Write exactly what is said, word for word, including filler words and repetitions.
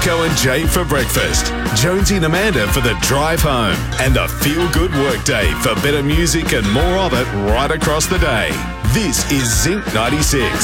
Rico and Jay for breakfast, Jonesy and Amanda for the drive home, and the Feel Good Workday for better music and more of it right across the day. This is Zinc ninety-six.